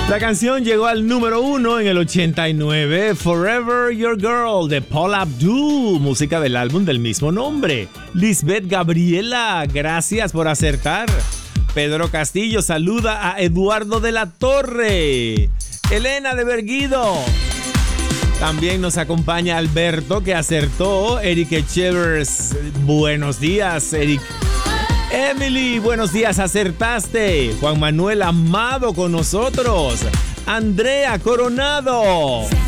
La canción llegó al número 1 en el 89, Forever Your Girl de Paula Abdul, música del álbum del mismo nombre. Lisbeth Gabriela, gracias por acertar. Pedro Castillo saluda a Eduardo de la Torre. Elena de Berguido. También nos acompaña Alberto, que acertó. Eric Echevers, buenos días, Eric. Emily, buenos días, acertaste. Juan Manuel Amado con nosotros. Andrea Coronado.